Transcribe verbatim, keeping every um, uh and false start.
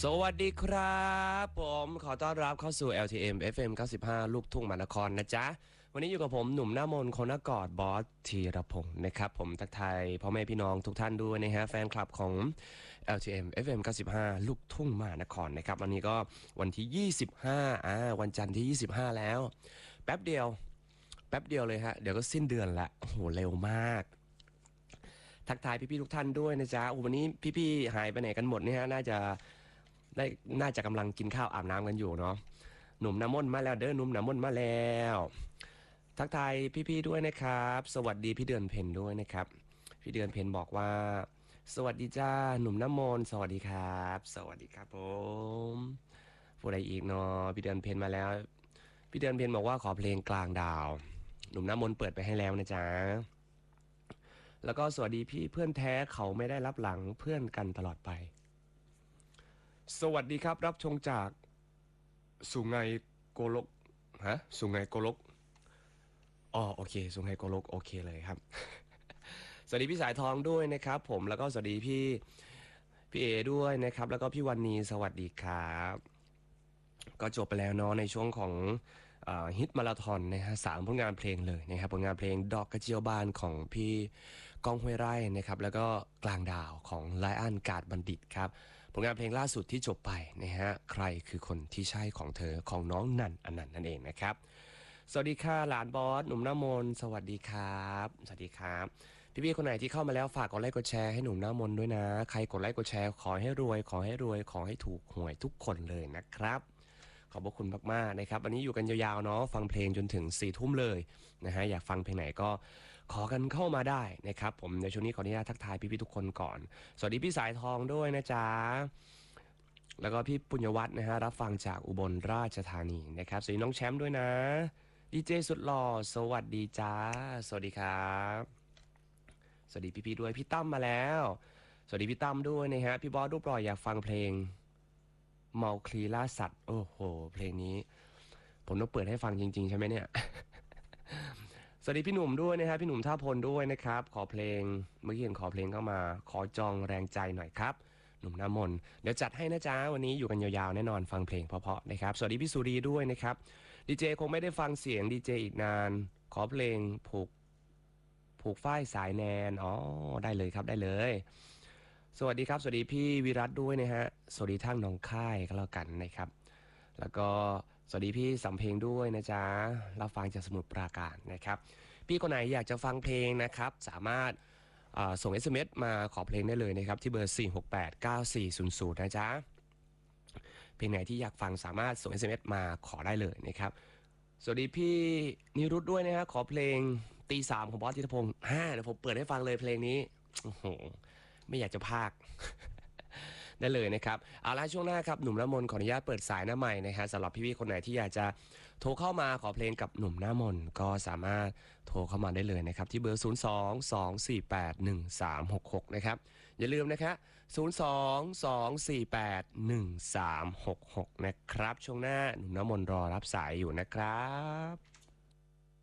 สวัสดีครับผมขอต้อนรับเข้าสู่ แอล ที เอ็ม เอฟ เอ็ม เก้าสิบห้า ลูกทุ่งมหานครนะจ๊ะวันนี้อยู่กับผมหนุ่มหน้ามนต์คนกอดบอสธีรพงศ์นะครับผมทักทายพ่อแม่พี่น้องทุกท่านด้วยนะฮะแฟนคลับของ แอล ที เอ็ม เอฟ เอ็ม เก้าสิบห้า ลูกทุ่งมหานครนะครับวันนี้ก็วันที่ยี่สิบห้าอ่าวันจันทร์ที่ยี่สิบห้าแล้วแป๊บเดียวแป๊บเดียวเลยฮะเดี๋ยวก็สิ้นเดือนละโอ้โหเร็วมากทักทายพี่ๆทุกท่านด้วยนะจ๊ะวันนี้พี่ๆหายไปไหนกันหมดเนี่ยฮะน่าจะได้น่าจะกำลังกินข้าวอาบน้ำกันอยู่เนาะหนุ่มน้ำมนต์มาแล้วเด้อหนุ่มน้ำมนต์มาแล้วทักทายพี่ๆด้วยนะครับสวัสดีพี่เดือนเพ็ญด้วยนะครับพี่เดือนเพ็ญบอกว่าสวัสดีจ้าหนุ่มน้ำมนต์สวัสดีครับสวัสดีครับผมผู้ใดอีกเนาะพี่เดือนเพ็ญมาแล้วพี่เดือนเพ็ญบอกว่าขอเพลงกลางดาวหนุ่มน้ำมนต์เปิดไปให้แล้วนะจ๊ะแล้วก็สวัสดีพี่เพื่อนแท้เขาไม่ได้รับหลังเพื่อนกันตลอดไปสวัสดีครับรับชมจากสุไหงโกลกฮะสุไหงโกลกอ๋อโอเคสุไหงโกลกโอเคเลยครับ สวัสดีพี่สายทองด้วยนะครับผมแล้วก็สวัสดีพี่พี่เอด้วยนะครับแล้วก็พี่วันนีสวัสดีครับก็จบไปแล้วเนาะในช่วงของฮิตมาราธอนนะฮะสามผลงานเพลงเลยนะครับผลงานเพลงดอกกระเจียวบานของพี่ก้องห้วยไร่นะครับแล้วก็กลางดาวของไลอ้อนกาดบัณฑิตครับผลงานเพลงล่าสุดที่จบไปนะฮะใครคือคนที่ใช่ของเธอของน้องนันอนันต์นั่นเองนะครับสวัสดีค่ะหลานบอสหนุ่มน้ามนสวัสดีครับสวัสดีครับพี่ๆคนไหนที่เข้ามาแล้วฝากกดไลค์กดแชร์ให้หนุ่มน้ามนด้วยนะใครกดไลค์กดแชร์ขอให้รวยขอให้รวยขอให้ถูกหวยทุกคนเลยนะครับขอบพระคุณมากๆนะครับวันนี้อยู่กันยาวๆเนาะฟังเพลงจนถึงสี่ทุ่มเลยนะฮะอยากฟังเพลงไหนก็ขอกันเข้ามาได้นะครับผมในช่วงนี้ขออนุญาตทักทายพี่ๆทุกคนก่อนสวัสดีพี่สายทองด้วยนะจ๊ะแล้วก็พี่ปุญญวัฒน์นะฮะรับฟังจากอุบลราชธานีนะครับสวัสดีน้องแชมป์ด้วยนะดีเจสุดหล่อสวัสดีจ้าสวัสดีครับสวัสดีพี่ๆด้วยพี่ตั้มมาแล้วสวัสดีพี่ตั้มด้วยนะฮะพี่บอสรูปหล่ออยากฟังเพลงเมาคลีล่าสัตว์โอ้โหเพลงนี้ผมต้องเปิดให้ฟังจริงๆใช่ไหมเนี่ย สวัสดีพี่หนุ่มด้วยนะครับพี่หนุ่มท่าพลด้วยนะครับขอเพลงเมื่อกี้เห็นขอเพลงเข้ามาขอจองแรงใจหน่อยครับหนุ่มน้ำมนต์เดี๋ยวจัดให้นะจ๊ะวันนี้อยู่กันยาวๆแน่นอนฟังเพลงเพราะๆนะครับสวัสดีพี่สุรีด้วยนะครับดีเจคงไม่ได้ฟังเสียงดีเจอีกนานขอเพลงผูกผูกฝ้ายสายแนนอ๋อได้เลยครับได้เลยสวัสดีครับสวัสดีพี่วิรัตด้วยนะฮะสวัสดีทางหนองค่ายก็แล้วกันนะครับแล้วก็สวัสดีพี่สำเพลงด้วยนะจ๊ะรับฟังจากสมุทรปราการนะครับพี่คนไหนอยากจะฟังเพลงนะครับสามารถส่ง เอส เอ็ม เอส มาขอเพลงได้เลยนะครับที่เบอร์สี่ หก แปด เก้า สี่ ศูนย์ ศูนย์นะจ๊ะเพลงไหนที่อยากฟังสามารถส่ง เอส เอ็ม เอส มาขอได้เลยนะครับสวัสดีพี่นิรุตด้วยนะฮะขอเพลงตีสามของบอสธีรพงศ์ห้าเดี๋ยวผมเปิดให้ฟังเลยเพลงนี้โอ้โหไม่อยากจะพาก ได้เลยนะครับเอาล่ะช่วงหน้าครับหนุ่มน้ำมนต์ขออนุญาตเปิดสายหน้าใหม่นะฮะสำหรับพี่ๆคนไหนที่อยากจะโทรเข้ามาขอเพลงกับหนุ่มน้ำมนต์ก็สามารถโทรเข้ามาได้เลยนะครับที่เบอร์ศูนย์ สอง สอง สี่ แปด หนึ่ง สาม หก หกนะครับอย่าลืมนะครับศูนย์ สอง สอง สี่ แปด หนึ่ง สาม หก หกนะครับช่วงหน้าหนุ่มน้ำมนต์รอรับสายอยู่นะครับ